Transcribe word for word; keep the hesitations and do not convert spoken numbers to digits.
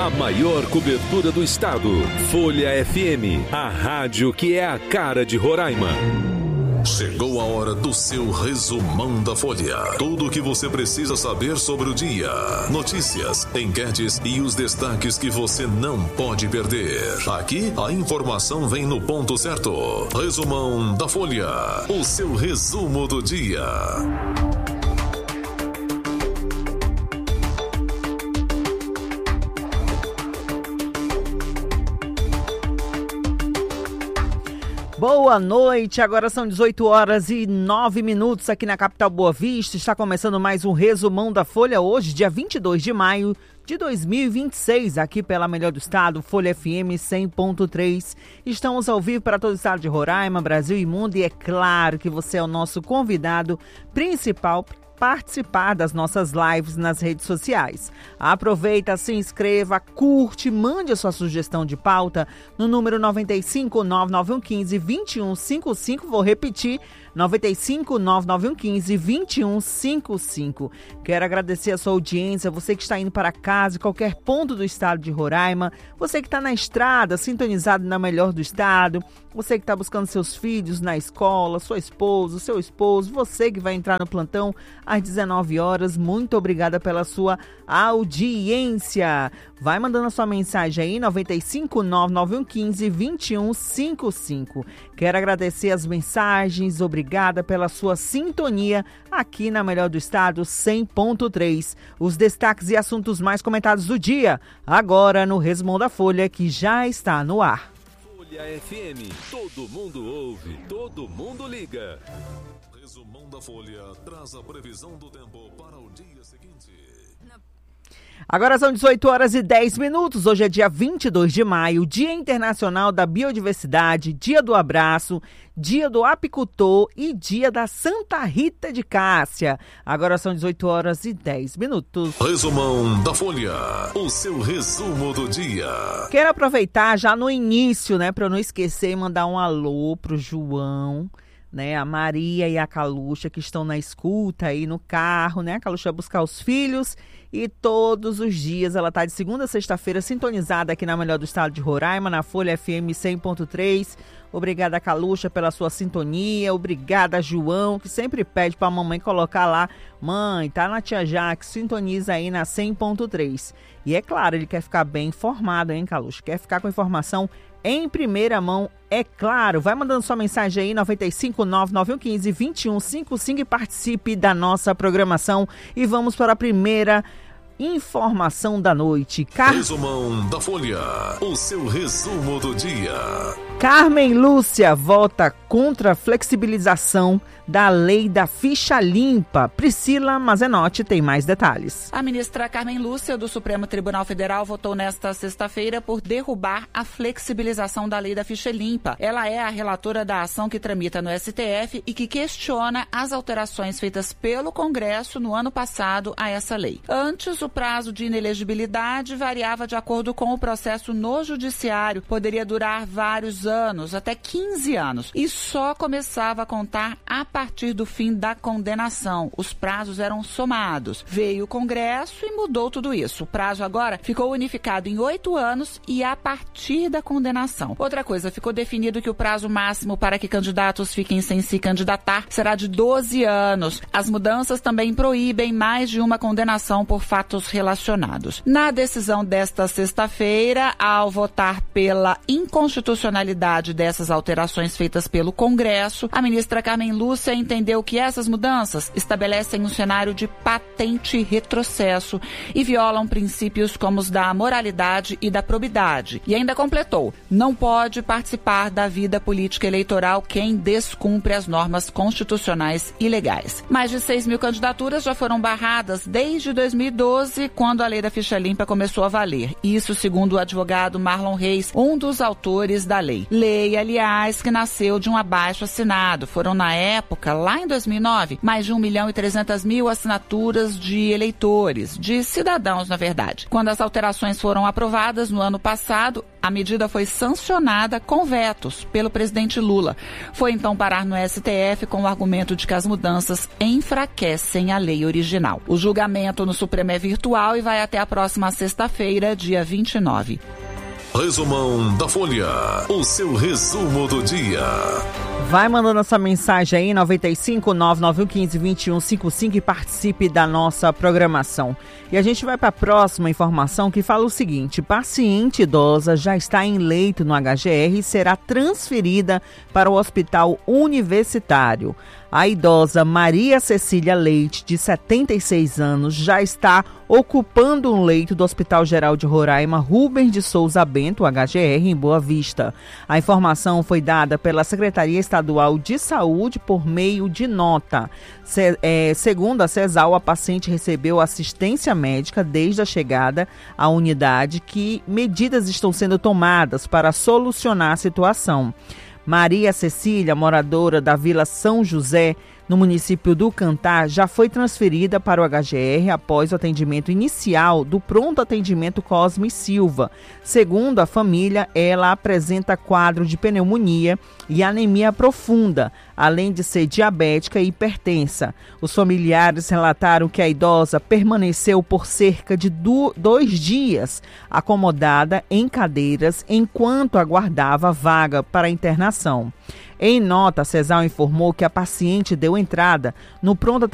A maior cobertura do estado. Folha F M, a rádio que é a cara de Roraima. Chegou a hora do seu resumão da Folha. Tudo o que você precisa saber sobre o dia. Notícias, enquetes e os destaques que você não pode perder. Aqui, a informação vem no ponto certo. Resumão da Folha. O seu resumo do dia. Boa noite, agora são dezoito horas e nove minutos aqui na capital Boa Vista. Está começando mais um resumão da Folha hoje, dia vinte e dois de maio de dois mil e vinte e seis, aqui pela Melhor do Estado, Folha F M cem ponto três. Estamos ao vivo para todo o estado de Roraima, Brasil e mundo, e é claro que você é o nosso convidado principal participar das nossas lives nas redes sociais. Aproveita, se inscreva, curte, mande a sua sugestão de pauta no número nove cinco nove nove um um cinco dois um cinco cinco. Vou repetir, nove cinco nove nove um um cinco dois um cinco cinco. Quero agradecer a sua audiência, você que está indo para casa, em qualquer ponto do estado de Roraima, você que está na estrada, sintonizado na Melhor do Estado, você que está buscando seus filhos na escola, sua esposa, seu esposo, você que vai entrar no plantão às dezenove horas, muito obrigada pela sua audiência. Vai mandando a sua mensagem aí, nove cinco nove nove um um cinco dois um cinco cinco. Quero agradecer as mensagens, obrigada pela sua sintonia aqui na Melhor do Estado cem ponto três. Os destaques e assuntos mais comentados do dia, agora no Resumão da Folha, que já está no ar. Folha F M, todo mundo ouve, todo mundo liga. Resumão da Folha traz a previsão do tempo para o dia seguinte. Agora são dezoito horas e dez minutos. Hoje é dia vinte e dois de maio, Dia Internacional da Biodiversidade, Dia do Abraço, Dia do Apicultor e Dia da Santa Rita de Cássia. Agora são dezoito horas e dez minutos. Resumão da Folha, o seu resumo do dia. Quero aproveitar já no início, né, para eu não esquecer e mandar um alô pro João, né, a Maria e a Caluxa, que estão na escuta aí no carro, né? A Caluxa vai buscar os filhos e todos os dias ela está de segunda a sexta-feira sintonizada aqui na Melhor do Estado de Roraima, na Folha F M cem ponto três. Obrigada, Caluxa, pela sua sintonia. Obrigada, João, que sempre pede para a mamãe colocar lá: mãe, tá na Tia Jaque, sintoniza aí na cem ponto três. E é claro, ele quer ficar bem informado, hein, Caluxa? Quer ficar com informação em primeira mão, é claro. Vai mandando sua mensagem aí, nove cinco nove nove um um cinco dois um cinco cinco, e participe da nossa programação. E vamos para a primeira informação da noite. Car... Resumão da Folha, o seu resumo do dia. Carmen Lúcia vota contra a flexibilização da lei da ficha limpa. Priscila Mazenotti tem mais detalhes. A ministra Carmen Lúcia, do Supremo Tribunal Federal, votou nesta sexta-feira por derrubar a flexibilização da lei da ficha limpa. Ela é a relatora da ação que tramita no S T F e que questiona as alterações feitas pelo Congresso no ano passado a essa lei. Antes, o prazo de inelegibilidade variava de acordo com o processo no judiciário. Poderia durar vários anos, até quinze anos, e só começava a contar a partir do fim da condenação. Os prazos eram somados. Veio o Congresso e mudou tudo isso. O prazo agora ficou unificado em oito anos e a partir da condenação. Outra coisa, ficou definido que o prazo máximo para que candidatos fiquem sem se candidatar será de doze anos. As mudanças também proíbem mais de uma condenação por fatos relacionados. Na decisão desta sexta-feira, ao votar pela inconstitucionalidade dessas alterações feitas pelo Congresso, a ministra Carmen Lúcia entendeu que essas mudanças estabelecem um cenário de patente retrocesso e violam princípios como os da moralidade e da probidade. E ainda completou: não pode participar da vida política eleitoral quem descumpre as normas constitucionais e legais. Mais de seis mil candidaturas já foram barradas desde dois mil e doze, quando a lei da ficha limpa começou a valer. Isso segundo o advogado Marlon Reis, um dos autores da lei. Lei, aliás, que nasceu de um abaixo-assinado. Foram, na época, lá em dois mil e nove, mais de um milhão e trezentas mil assinaturas de eleitores, de cidadãos, na verdade. Quando as alterações foram aprovadas no ano passado, A medida foi sancionada com vetos pelo presidente Lula. Foi então parar no S T F com o argumento de que as mudanças enfraquecem a lei original. O julgamento no Supremo é virtual e vai até a próxima sexta-feira, dia vinte e nove. Resumão da Folha, o seu resumo do dia. Vai mandando essa mensagem aí, nove cinco nove nove um cinco dois um cinco cinco, e participe da nossa programação. E a gente vai para a próxima informação, que fala o seguinte: paciente idosa já está em leito no H G R e será transferida para o Hospital Universitário. A idosa Maria Cecília Leite, de setenta e seis anos, já está ocupando um leito do Hospital Geral de Roraima Rubens de Souza Bento, H G R, em Boa Vista. A informação foi dada pela Secretaria Estadual de Saúde por meio de nota. Se, é, segundo a CESAL, a paciente recebeu assistência médica desde a chegada à unidade, que medidas estão sendo tomadas para solucionar a situação. Maria Cecília, moradora da Vila São José, no município do Cantar, já foi transferida para o H G R após o atendimento inicial do pronto atendimento Cosme Silva. Segundo a família, ela apresenta quadro de pneumonia e anemia profunda, além de ser diabética e hipertensa. Os familiares relataram que a idosa permaneceu por cerca de do, dois dias acomodada em cadeiras enquanto aguardava vaga para internação. Em nota, a CESAL informou que a paciente deu entrada no pronto atendimento